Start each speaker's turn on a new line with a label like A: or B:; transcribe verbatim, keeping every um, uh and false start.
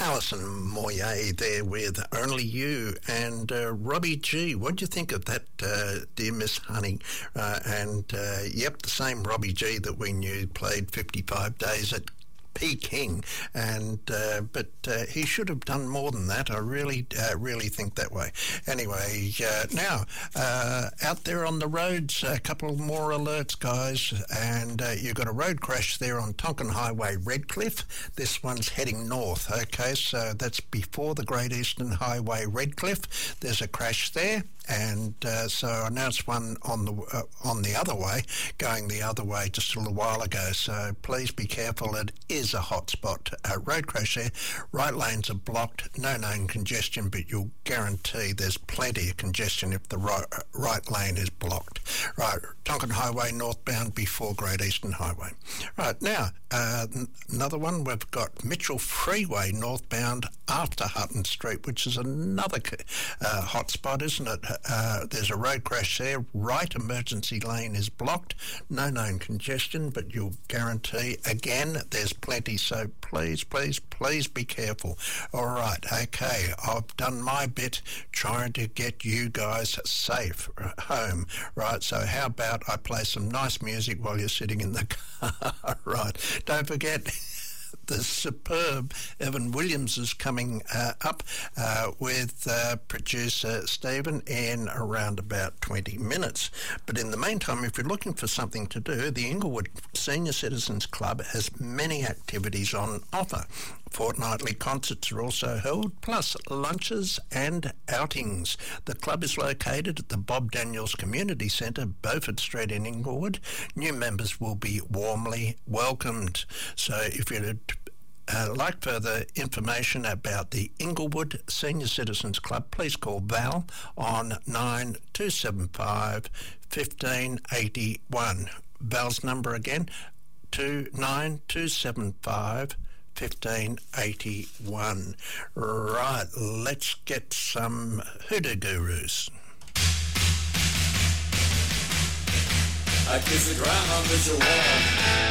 A: Alison Moyer there with Only You, and uh, Robbie G. What do you think of that, uh, dear Miss Honey? Uh, and, uh, yep, the same Robbie G that we knew played fifty-five days at Peking, and uh, but uh, he should have done more than that. I really, uh, really think that way. Anyway, uh, now uh, out there on the roads, a couple more alerts, guys, and uh, you've got a road crash there on Tonkin Highway, Redcliffe. This one's heading north. Okay, so that's before the Great Eastern Highway, Redcliffe. There's a crash there. And uh, so I announced one on the uh, on the other way, going the other way just a little while ago. So please be careful. It is a hot spot. Uh, road crash there. Right lanes are blocked. No known congestion, but you'll guarantee there's plenty of congestion if the right, right lane is blocked. Right, Tonkin Highway northbound before Great Eastern Highway. Right, now, uh, n- another one, we've got Mitchell Freeway northbound after Hutton Street, which is another uh, hot spot, isn't it? Uh, there's a road crash there. Right emergency lane is blocked. No known congestion, but you'll guarantee, again, there's plenty. So please, please, please be careful. All right, okay, I've done my bit trying to get you guys safe home. Right, so how about I play some nice music while you're sitting in the car? Right, don't forget the superb Evan Williams is coming uh, up uh, with uh, producer Stephen in around about twenty minutes. But in the meantime, if you're looking for something to do, the Inglewood Senior Citizens Club has many activities on offer. Fortnightly concerts are also held, plus lunches and outings. The club is located at the Bob Daniels Community Centre, Beaufort Street in Inglewood. New members will be warmly welcomed. So if you'd uh, like further information about the Inglewood Senior Citizens Club, please call Val on nine two seven five, one five eight one. Val's number again, two nine two seven five, fifteen eighty-one. Right, let's get some Hoodoo Gurus.
B: I kiss the ground on this wall.